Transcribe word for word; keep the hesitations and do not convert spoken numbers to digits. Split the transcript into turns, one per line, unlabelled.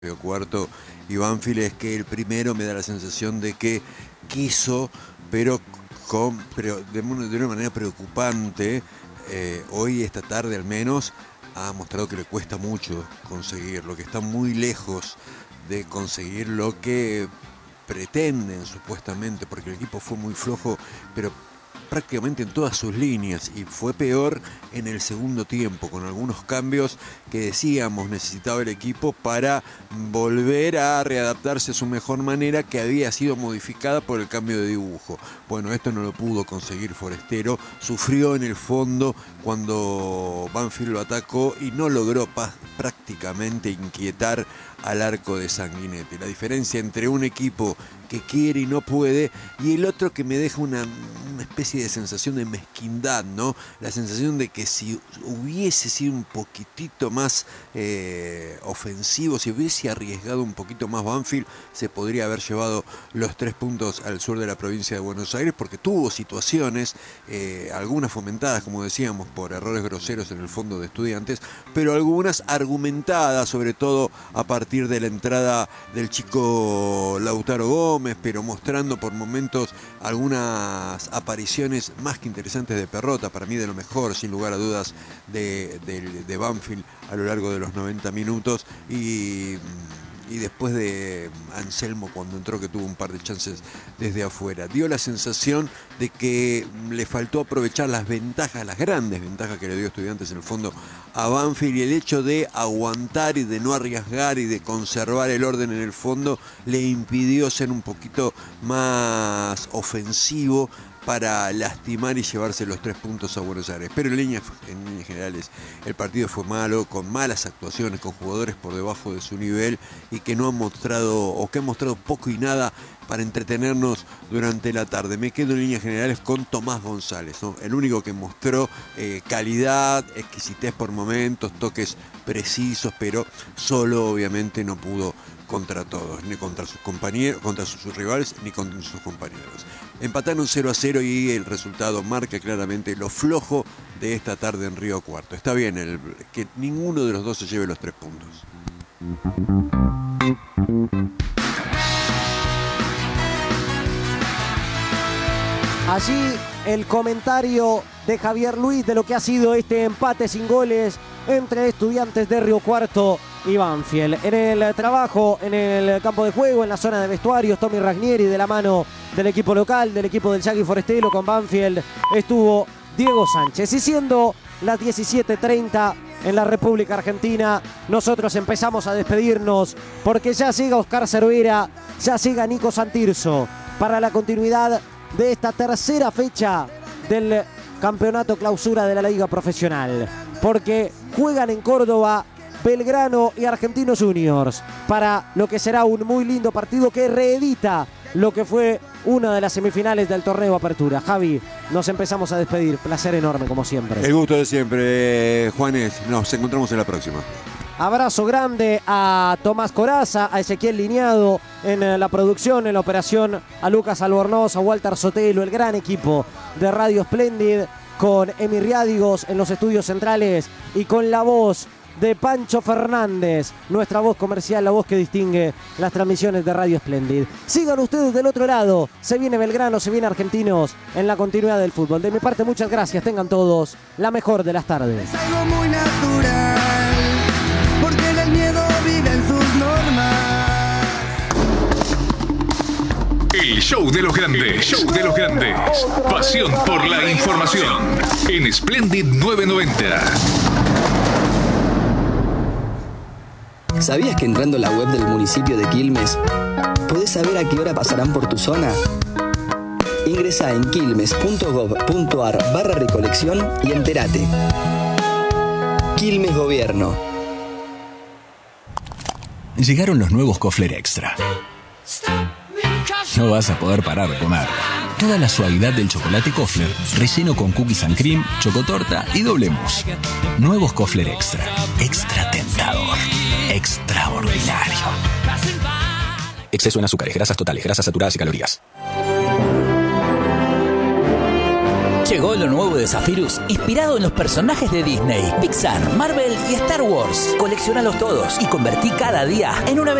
Río Cuarto y Banfield es que el primero me da la sensación de que quiso, pero, con, pero de, una, de una manera preocupante, eh, hoy, esta tarde al menos, ha mostrado que le cuesta mucho conseguirlo, que está muy lejos de conseguir lo que pretenden supuestamente, porque el equipo fue muy flojo, pero prácticamente en todas sus líneas, y fue peor en el segundo tiempo, con algunos cambios que decíamos necesitaba el equipo para volver a readaptarse a su mejor manera, que había sido modificada por el cambio de dibujo. Bueno, esto no lo pudo conseguir Forestero, sufrió en el fondo cuando Banfield lo atacó y no logró prácticamente inquietar al arco de Sanguinetti. La diferencia entre un equipo que quiere y no puede, y el otro que me deja una, una especie de sensación de mezquindad, ¿no? La sensación de que si hubiese sido un poquitito más eh, ofensivo, si hubiese arriesgado un poquito más Banfield, se podría haber llevado los tres puntos al sur de la provincia de Buenos Aires, porque tuvo situaciones, eh, algunas fomentadas, como decíamos, por errores groseros en el fondo de Estudiantes, pero algunas argumentadas, sobre todo a partir de la entrada del chico Lautaro Gómez, pero mostrando por momentos algunas apariciones más que interesantes de Perrota, para mí de lo mejor, sin lugar a dudas, de, de, de Banfield a lo largo de los noventa minutos, y, y después de Anselmo cuando entró, que tuvo un par de chances desde afuera. Dio la sensación de que le faltó aprovechar las ventajas, las grandes ventajas que le dio Estudiantes en el fondo a Banfield, y el hecho de aguantar y de no arriesgar y de conservar el orden en el fondo le impidió ser un poquito más ofensivo para lastimar y llevarse los tres puntos a Buenos Aires. Pero en líneas, en líneas generales el partido fue malo, con malas actuaciones, con jugadores por debajo de su nivel y que no han mostrado, o que han mostrado poco y nada para entretenernos durante la tarde. Me quedo en líneas generales con Tomás González, ¿no? El único que mostró eh, calidad, exquisitez por momentos, toques precisos, pero solo obviamente no pudo contra todos, ni contra sus compañeros, contra sus, sus rivales, ni contra sus compañeros. Empataron cero a cero y el resultado marca claramente lo flojo de esta tarde en Río Cuarto. Está bien el, que ninguno de los dos se lleve los tres puntos.
Allí el comentario de Javier Luis de lo que ha sido este empate sin goles entre Estudiantes de Río Cuarto y Banfield. En el trabajo, en el campo de juego, en la zona de vestuarios, Tommy Ragnieri de la mano del equipo local, del equipo del Yagui Forestero con Banfield, estuvo Diego Sánchez. Y siendo las diecisiete treinta en la República Argentina, nosotros empezamos a despedirnos porque ya llega Oscar Cervera, ya llega Nico Santirso para la continuidad de esta tercera fecha del campeonato clausura de la Liga Profesional, porque juegan en Córdoba Belgrano y Argentinos Juniors para lo que será un muy lindo partido que reedita lo que fue una de las semifinales del torneo Apertura. Javi, nos empezamos a despedir. Placer enorme, como siempre.
El gusto de siempre, Juanes. Nos encontramos en la próxima.
Abrazo grande a Tomás Coraza, a Ezequiel Liñado en la producción, en la operación, a Lucas Albornoz, a Walter Sotelo, el gran equipo de Radio Splendid, con Emi Riádigos en los estudios centrales y con la voz de Pancho Fernández, nuestra voz comercial, la voz que distingue las transmisiones de Radio Splendid. Sigan ustedes del otro lado, se viene Belgrano, se viene Argentinos en la continuidad del fútbol. De mi parte, muchas gracias, tengan todos la mejor de las tardes.
Es algo muy natural, porque en el miedo viven sus normas.
El show de los grandes, el show de los grandes. Pasión por la información en Splendid novecientos noventa.
¿Sabías que entrando en la web del municipio de Quilmes podés saber a qué hora pasarán por tu zona? Ingresá en quilmes.gov.ar barra recolección y entérate. Quilmes Gobierno.
Llegaron los nuevos Kofler Extra. No vas a poder parar de comer. Toda la suavidad del chocolate Kofler, relleno con cookies and cream, chocotorta y doble mousse. Nuevos Kofler Extra. Extra tentador. Extraordinario. Exceso en azúcares, grasas totales, grasas saturadas y calorías.
Llegó lo nuevo de Zephyrus, inspirado en los personajes de Disney, Pixar, Marvel y Star Wars. Colecciónalos todos y convertí cada día en una